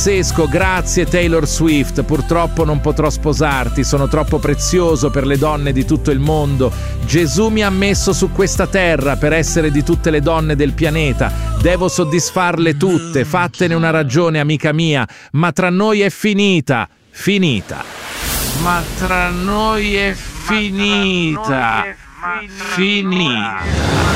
pazzesco, grazie Taylor Swift. Purtroppo non potrò sposarti, sono troppo prezioso per le donne di tutto il mondo. Gesù mi ha messo su questa terra per essere di tutte le donne del pianeta. Devo soddisfarle tutte, fattene una ragione, amica mia, ma tra noi è finita. Ma tra noi è finita.